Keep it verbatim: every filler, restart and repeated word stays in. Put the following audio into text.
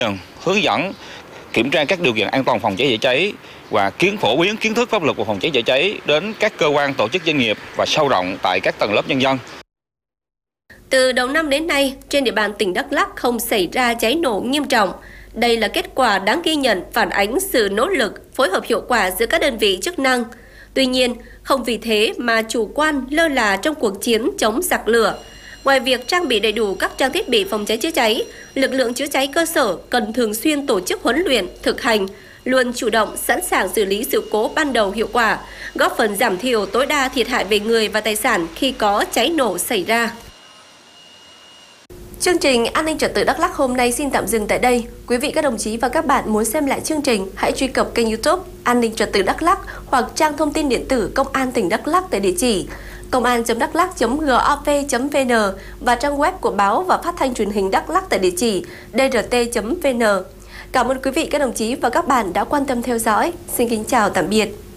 hướng dẫn kiểm tra các điều kiện an toàn phòng cháy chữa cháy và kiến phổ biến kiến thức pháp luật về phòng cháy chữa cháy đến các cơ quan, tổ chức, doanh nghiệp và sâu rộng tại các tầng lớp nhân dân. Từ đầu năm đến nay, trên địa bàn tỉnh Đắk Lắk không xảy ra cháy nổ nghiêm trọng. Đây là kết quả đáng ghi nhận, phản ánh sự nỗ lực, phối hợp hiệu quả giữa các đơn vị chức năng. Tuy nhiên, không vì thế mà chủ quan lơ là trong cuộc chiến chống giặc lửa. Ngoài việc trang bị đầy đủ các trang thiết bị phòng cháy chữa cháy, lực lượng chữa cháy cơ sở cần thường xuyên tổ chức huấn luyện, thực hành, luôn chủ động sẵn sàng xử lý sự cố ban đầu hiệu quả, góp phần giảm thiểu tối đa thiệt hại về người và tài sản khi có cháy nổ xảy ra. Chương trình An ninh trật tự Đắk Lắk hôm nay xin tạm dừng tại đây. Quý vị, các đồng chí và các bạn muốn xem lại chương trình, hãy truy cập kênh YouTube An ninh trật tự Đắk Lắk hoặc trang thông tin điện tử Công an tỉnh Đắk Lắk tại địa chỉ công an chấm đắk lắk chấm gov chấm vn và trang web của báo và phát thanh truyền hình Đắk Lắk tại địa chỉ d r t chấm v n. Cảm ơn quý vị, các đồng chí và các bạn đã quan tâm theo dõi. Xin kính chào tạm biệt.